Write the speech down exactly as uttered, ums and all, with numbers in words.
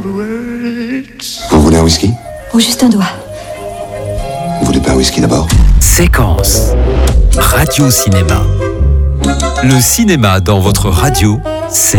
Vous voulez un whisky ? Oh, juste un doigt. Vous voulez pas un whisky d'abord ? Séquence Radio Cinéma. Le cinéma dans votre radio, c'est